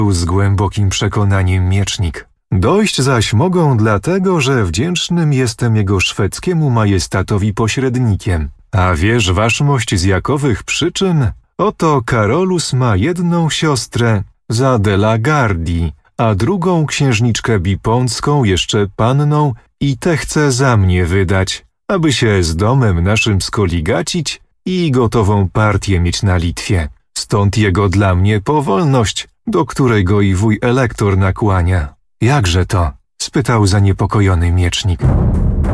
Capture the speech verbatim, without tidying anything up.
z głębokim przekonaniem miecznik. Dojść zaś mogą dlatego, że wdzięcznym jestem jego szwedzkiemu majestatowi pośrednikiem. A wiesz, waszmość, z jakowych przyczyn? Oto Karolus ma jedną siostrę za de la Gardii, a drugą księżniczkę bipącką, jeszcze panną, i te chce za mnie wydać, aby się z domem naszym skoligacić i gotową partię mieć na Litwie. Stąd jego dla mnie powolność, do której go i wuj elektor nakłania. Jakże to? Spytał zaniepokojony miecznik.